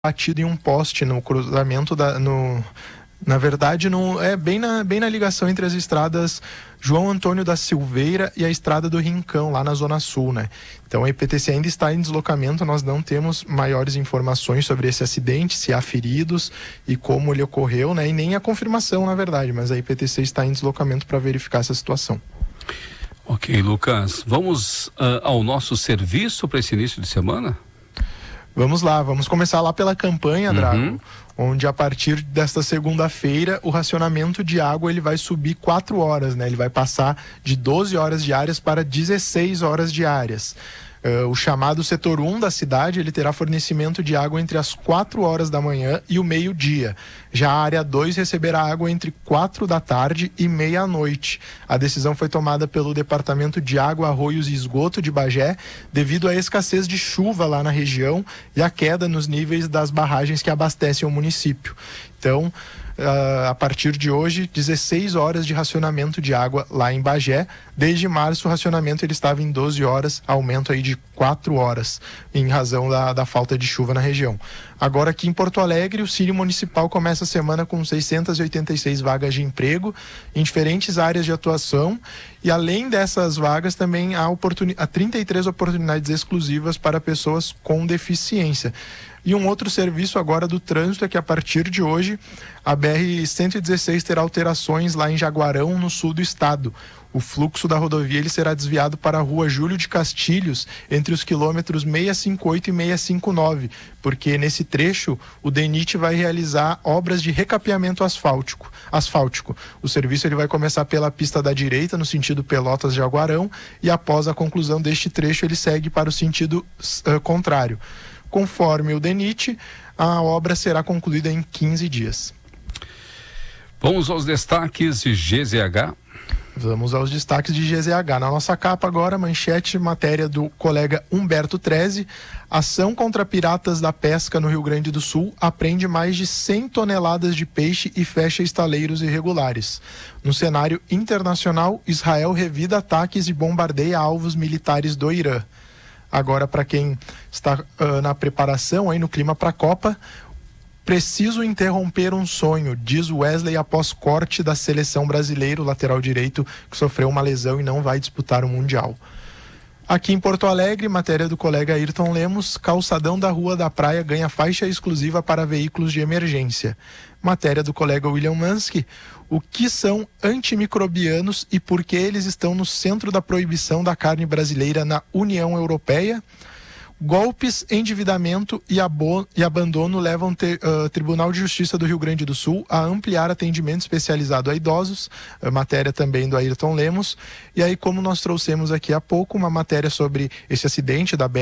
batido em um poste no cruzamento na verdade, bem na ligação entre as estradas João Antônio da Silveira e a estrada do Rincão, lá na Zona Sul, né? Então a IPTC ainda está em deslocamento, nós não temos maiores informações sobre esse acidente, se há feridos e como ele ocorreu, né? E nem a confirmação, na verdade, mas a IPTC está em deslocamento para verificar essa situação. Ok, Lucas, vamos ao nosso serviço para esse início de semana? Vamos lá, vamos começar lá pela campanha, Drago, onde a partir desta segunda-feira o racionamento de água ele vai subir 4 horas, né? Ele vai passar de 12 horas diárias para 16 horas diárias. O chamado setor 1 da cidade, ele terá fornecimento de água entre as 4 horas da manhã e o meio-dia. Já a área 2 receberá água entre 4 da tarde e meia-noite. A decisão foi tomada pelo Departamento de Água, Arroios e Esgoto de Bagé, devido à escassez de chuva lá na região e à queda nos níveis das barragens que abastecem o município. Então, a partir de hoje, 16 horas de racionamento de água lá em Bagé. Desde março, o racionamento ele estava em 12 horas, aumento aí de 4 horas, em razão da falta de chuva na região. Agora, aqui em Porto Alegre, o Cine Municipal começa a semana com 686 vagas de emprego em diferentes áreas de atuação. E além dessas vagas, também há 33 oportunidades exclusivas para pessoas com deficiência. E um outro serviço agora do trânsito é que a partir de hoje a BR-116 terá alterações lá em Jaguarão, no sul do estado. O fluxo da rodovia ele será desviado para a rua Júlio de Castilhos, entre os quilômetros 658 e 659, porque nesse trecho o DENIT vai realizar obras de recapeamento asfáltico. O serviço ele vai começar pela pista da direita, no sentido Pelotas-Jaguarão, e após a conclusão deste trecho ele segue para o sentido contrário. Conforme o DENIT, a obra será concluída em 15 dias. Vamos aos destaques de GZH. Vamos aos destaques de GZH. Na nossa capa agora, manchete, matéria do colega Humberto Treze. Ação contra piratas da pesca no Rio Grande do Sul apreende mais de 100 toneladas de peixe e fecha estaleiros irregulares. No cenário internacional, Israel revida ataques e bombardeia alvos militares do Irã. Agora, para quem está na preparação, aí no clima para a Copa, preciso interromper um sonho, diz Wesley após corte da seleção brasileira, o lateral direito que sofreu uma lesão e não vai disputar o Mundial. Aqui em Porto Alegre, matéria do colega Ayrton Lemos, calçadão da Rua da Praia ganha faixa exclusiva para veículos de emergência. Matéria do colega William Mansky, o que são antimicrobianos e por que eles estão no centro da proibição da carne brasileira na União Europeia. Golpes, endividamento e abandono levam Tribunal de Justiça do Rio Grande do Sul a ampliar atendimento especializado a idosos, matéria também do Ayrton Lemos. E aí, como nós trouxemos aqui há pouco, uma matéria sobre esse acidente da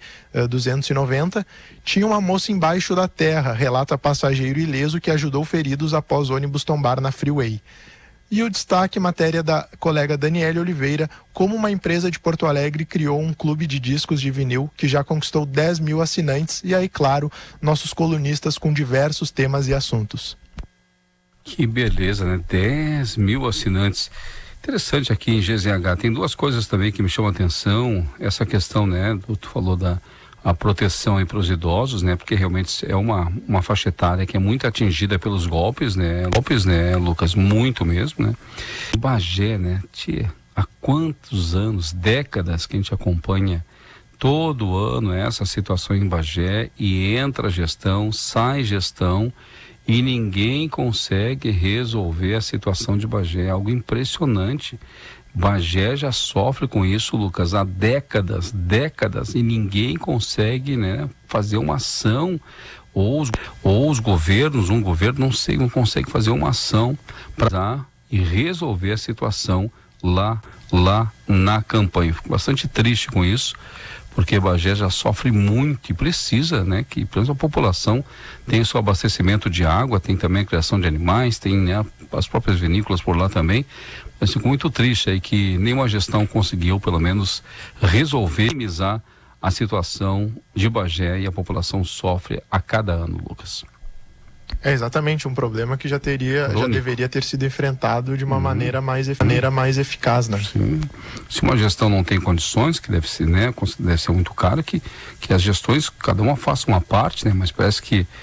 BR-290, tinha uma moça embaixo da terra, relata passageiro ileso que ajudou feridos após ônibus tombar na Freeway. E o destaque, matéria da colega Daniele Oliveira, como uma empresa de Porto Alegre criou um clube de discos de vinil que já conquistou 10 mil assinantes. E aí, claro, nossos colunistas com diversos temas e assuntos. Que beleza, né? 10 mil assinantes. Interessante aqui em GZH. Tem duas coisas também que me chamam a atenção. Essa questão, né? Tu falou a proteção aí para os idosos, né? Porque realmente é uma faixa etária que é muito atingida pelos golpes, né? Golpes, né, Lucas? Muito mesmo, né? Bagé, né? Tia, há quantos anos, décadas que a gente acompanha todo ano essa situação em Bagé e entra gestão, sai gestão e ninguém consegue resolver a situação de Bagé. É algo impressionante. Bagé já sofre com isso, Lucas, há décadas, e ninguém consegue, né, fazer uma ação, ou os governos, um governo, não consegue fazer uma ação para e resolver a situação lá na campanha. Fico bastante triste com isso, porque Bagé já sofre muito e precisa, né, que pelo menos a população tenha o seu abastecimento de água, tem também a criação de animais, tem, né, as próprias vinícolas por lá também. Mas fico muito triste aí que nenhuma gestão conseguiu, pelo menos, resolver, minimizar a situação de Bagé e a população sofre a cada ano, Lucas. É exatamente um problema que já deveria ter sido enfrentado de uma maneira mais eficaz, né? Sim. Se uma gestão não tem condições, que deve ser, né, deve ser muito caro, que as gestões, cada uma faça uma parte, né? Mas parece que